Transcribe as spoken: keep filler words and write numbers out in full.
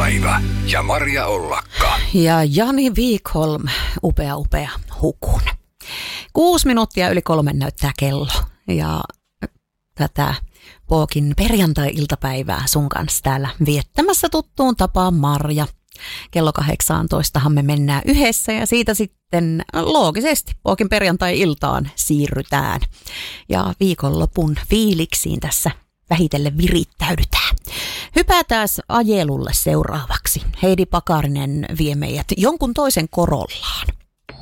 iltapäivä ja Maria Ollakka. Ja Jani Wikholm, upea upea hukun. Kuusi minuuttia yli kolmen näyttää kello ja tätä Pookin perjantai-iltapäivää sun kanssa täällä viettämässä tuttuun tapaan Marja. Kello kahdeksantoistahan me mennään yhdessä ja siitä sitten loogisesti Pookin perjantai-iltaan siirrytään. Ja viikonlopun fiiliksiin tässä vähitellen virittäydytään. Hypätään ajelulle seuraavaksi. Heidi Pakarinen vie meidät jonkun toisen korollaan.